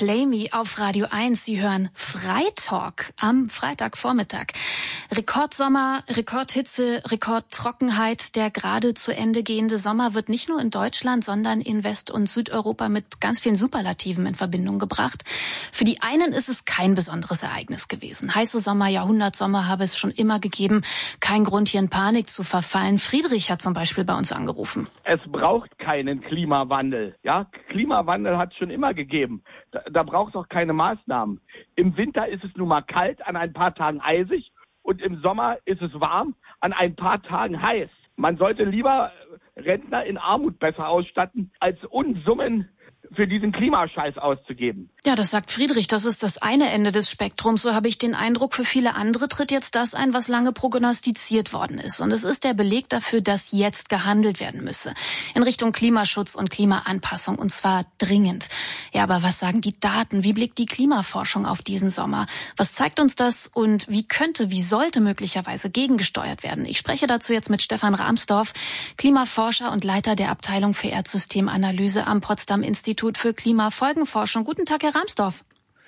Play Me auf Radio 1. Sie hören Freitalk am Freitagvormittag. Rekordsommer, Rekordhitze, Rekordtrockenheit. Der gerade zu Ende gehende Sommer wird nicht nur in Deutschland, sondern in West- und Südeuropa mit ganz vielen Superlativen in Verbindung gebracht. Für die einen ist es kein besonderes Ereignis gewesen. Heiße Sommer, Jahrhundertsommer habe es schon immer gegeben. Kein Grund, hier in Panik zu verfallen. Friedrich hat zum Beispiel bei uns angerufen. Es braucht keinen Klimawandel. Ja, Klimawandel hat es schon immer gegeben. Da braucht es auch keine Maßnahmen. Im Winter ist es nun mal kalt, an ein paar Tagen eisig. Und im Sommer ist es warm, an ein paar Tagen heiß. Man sollte lieber Rentner in Armut besser ausstatten, als Unsummen für diesen Klimascheiß auszugeben. Ja, das sagt Friedrich, das ist das eine Ende des Spektrums. So habe ich den Eindruck, für viele andere tritt jetzt das ein, was lange prognostiziert worden ist. Und es ist der Beleg dafür, dass jetzt gehandelt werden müsse. In Richtung Klimaschutz und Klimaanpassung, und zwar dringend. Ja, aber was sagen die Daten? Wie blickt die Klimaforschung auf diesen Sommer? Was zeigt uns das und wie sollte möglicherweise gegengesteuert werden? Ich spreche dazu jetzt mit Stefan Rahmsdorf, Klimaforscher und Leiter der Abteilung für Erdsystemanalyse am Potsdam Institut für Klimafolgenforschung. Guten Tag, Herr Rahmsdorf.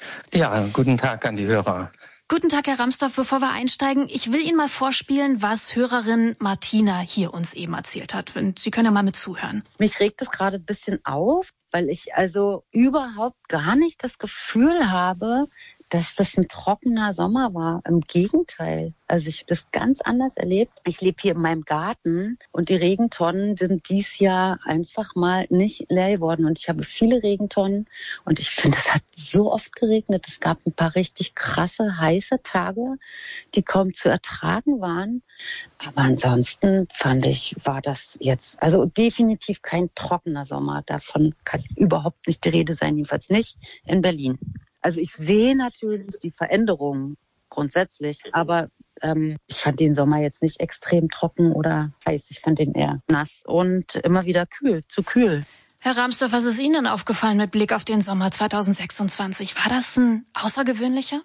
Ja, guten Tag an die Hörer. Guten Tag, Herr Rahmsdorf. Bevor wir einsteigen, ich will Ihnen mal vorspielen, was Hörerin Martina hier uns eben erzählt hat. Sie können ja mal mit zuhören. Mich regt es gerade ein bisschen auf, weil ich also überhaupt gar nicht das Gefühl habe, dass das ein trockener Sommer war. Im Gegenteil. Also ich habe das ganz anders erlebt. Ich lebe hier in meinem Garten und die Regentonnen sind dieses Jahr einfach mal nicht leer geworden. Und ich habe viele Regentonnen und ich finde, es hat so oft geregnet. Es gab ein paar richtig krasse, heiße Tage, die kaum zu ertragen waren. Aber ansonsten fand ich, war das jetzt also definitiv kein trockener Sommer. Davon kann überhaupt nicht die Rede sein, jedenfalls nicht in Berlin. Also ich sehe natürlich die Veränderungen grundsätzlich, aber ich fand den Sommer jetzt nicht extrem trocken oder heiß. Ich fand ihn eher nass und immer wieder zu kühl. Herr Rahmsdorf, was ist Ihnen denn aufgefallen mit Blick auf den Sommer 2026? War das ein außergewöhnlicher?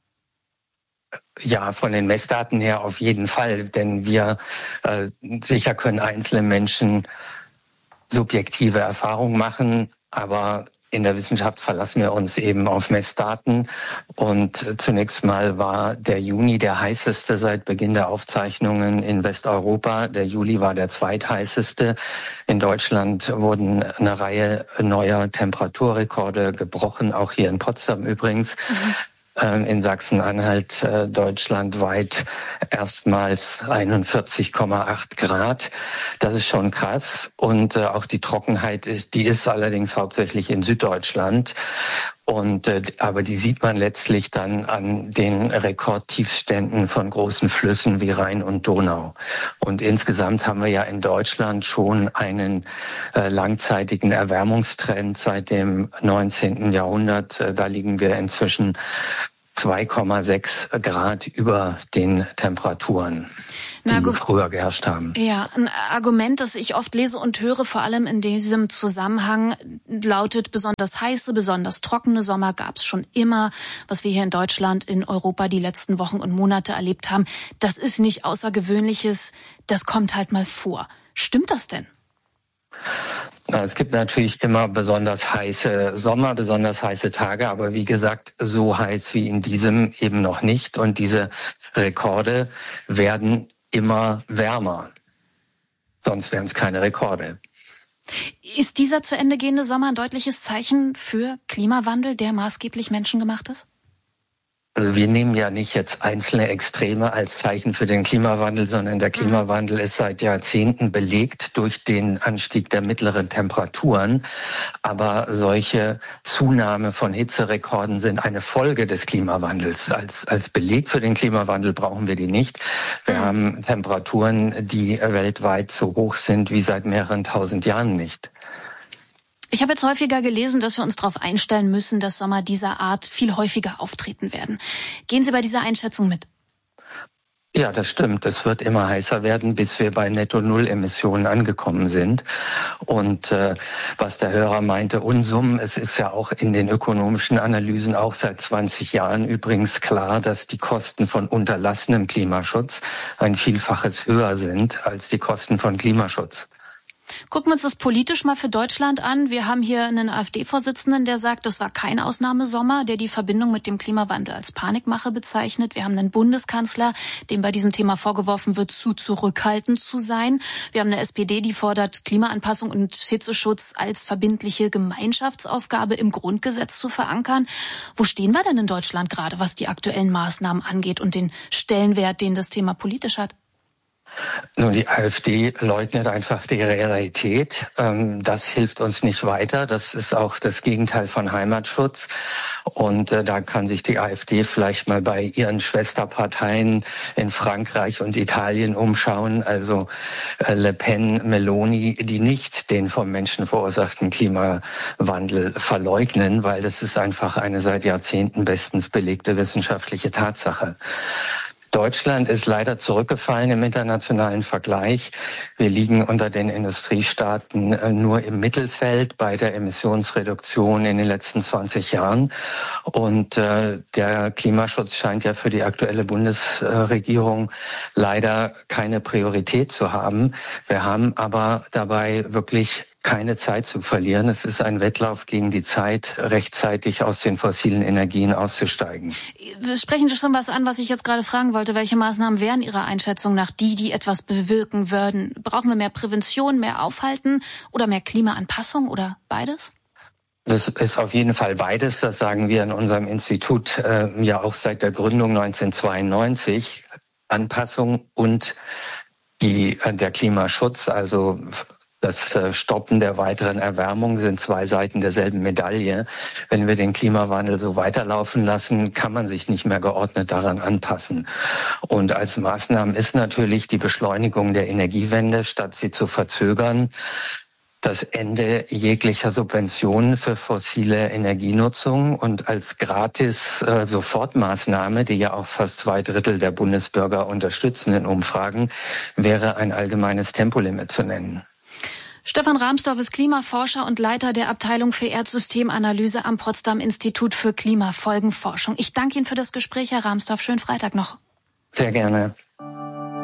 Ja, von den Messdaten her auf jeden Fall, denn wir sicher können einzelne Menschen subjektive Erfahrungen machen, aber in der Wissenschaft verlassen wir uns eben auf Messdaten. Und zunächst mal war der Juni der heißeste seit Beginn der Aufzeichnungen in Westeuropa. Der Juli war der zweitheißeste. In Deutschland wurden eine Reihe neuer Temperaturrekorde gebrochen, auch hier in Potsdam übrigens. In Sachsen-Anhalt deutschlandweit erstmals 41,8 Grad. Das ist schon krass. Und auch die Trockenheit ist allerdings hauptsächlich in Süddeutschland. Aber die sieht man letztlich dann an den Rekordtiefständen von großen Flüssen wie Rhein und Donau. Und insgesamt haben wir ja in Deutschland schon einen langzeitigen Erwärmungstrend seit dem 19. Jahrhundert. Da liegen wir inzwischen 2,6 Grad über den Temperaturen, die früher geherrscht haben. Ja, ein Argument, das ich oft lese und höre, vor allem in diesem Zusammenhang, lautet, besonders heiße, besonders trockene Sommer gab es schon immer. Was wir hier in Deutschland, in Europa die letzten Wochen und Monate erlebt haben, das ist nicht Außergewöhnliches, das kommt halt mal vor. Stimmt das denn? Es gibt natürlich immer besonders heiße Sommer, besonders heiße Tage, aber wie gesagt, so heiß wie in diesem eben noch nicht. Und diese Rekorde werden immer wärmer. Sonst wären es keine Rekorde. Ist dieser zu Ende gehende Sommer ein deutliches Zeichen für Klimawandel, der maßgeblich menschengemacht ist? Also wir nehmen ja nicht jetzt einzelne Extreme als Zeichen für den Klimawandel, sondern der Klimawandel ist seit Jahrzehnten belegt durch den Anstieg der mittleren Temperaturen. Aber solche Zunahme von Hitzerekorden sind eine Folge des Klimawandels. Als Beleg für den Klimawandel brauchen wir die nicht. Wir haben Temperaturen, die weltweit so hoch sind wie seit mehreren tausend Jahren nicht. Ich habe jetzt häufiger gelesen, dass wir uns darauf einstellen müssen, dass Sommer dieser Art viel häufiger auftreten werden. Gehen Sie bei dieser Einschätzung mit? Ja, das stimmt. Es wird immer heißer werden, bis wir bei Netto-Null-Emissionen angekommen sind. Und was der Hörer meinte, Unsummen, es ist ja auch in den ökonomischen Analysen auch seit 20 Jahren übrigens klar, dass die Kosten von unterlassenem Klimaschutz ein Vielfaches höher sind als die Kosten von Klimaschutz. Gucken wir uns das politisch mal für Deutschland an. Wir haben hier einen AfD-Vorsitzenden, der sagt, das war kein Ausnahmesommer, der die Verbindung mit dem Klimawandel als Panikmache bezeichnet. Wir haben einen Bundeskanzler, dem bei diesem Thema vorgeworfen wird, zu zurückhaltend zu sein. Wir haben eine SPD, die fordert, Klimaanpassung und Hitzeschutz als verbindliche Gemeinschaftsaufgabe im Grundgesetz zu verankern. Wo stehen wir denn in Deutschland gerade, was die aktuellen Maßnahmen angeht und den Stellenwert, den das Thema politisch hat? Nun, die AfD leugnet einfach die Realität. Das hilft uns nicht weiter. Das ist auch das Gegenteil von Heimatschutz. Und da kann sich die AfD vielleicht mal bei ihren Schwesterparteien in Frankreich und Italien umschauen. Also Le Pen, Meloni, die nicht den vom Menschen verursachten Klimawandel verleugnen, weil das ist einfach eine seit Jahrzehnten bestens belegte wissenschaftliche Tatsache. Deutschland ist leider zurückgefallen im internationalen Vergleich. Wir liegen unter den Industriestaaten nur im Mittelfeld bei der Emissionsreduktion in den letzten 20 Jahren. Und der Klimaschutz scheint ja für die aktuelle Bundesregierung leider keine Priorität zu haben. Wir haben aber dabei wirklich keine Zeit zu verlieren. Es ist ein Wettlauf gegen die Zeit, rechtzeitig aus den fossilen Energien auszusteigen. Wir sprechen schon was an, was ich jetzt gerade fragen wollte. Welche Maßnahmen wären Ihrer Einschätzung nach die etwas bewirken würden? Brauchen wir mehr Prävention, mehr Aufhalten oder mehr Klimaanpassung oder beides? Das ist auf jeden Fall beides. Das sagen wir in unserem Institut ja auch seit der Gründung 1992. Anpassung und der Klimaschutz, also das Stoppen der weiteren Erwärmung, sind zwei Seiten derselben Medaille. Wenn wir den Klimawandel so weiterlaufen lassen, kann man sich nicht mehr geordnet daran anpassen. Und als Maßnahmen ist natürlich die Beschleunigung der Energiewende, statt sie zu verzögern, das Ende jeglicher Subventionen für fossile Energienutzung und als Gratis-Sofortmaßnahme, die ja auch fast 2/3 der Bundesbürger unterstützen in Umfragen, wäre ein allgemeines Tempolimit zu nennen. Stefan Rahmsdorf ist Klimaforscher und Leiter der Abteilung für Erdsystemanalyse am Potsdam Institut für Klimafolgenforschung. Ich danke Ihnen für das Gespräch, Herr Rahmsdorf. Schönen Freitag noch. Sehr gerne.